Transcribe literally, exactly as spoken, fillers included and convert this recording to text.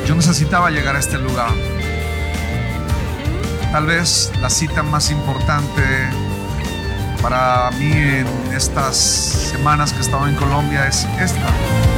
Yo necesitaba llegar a este lugar. Tal vez la cita más importante para mí en estas semanas que he estado en Colombia es esta.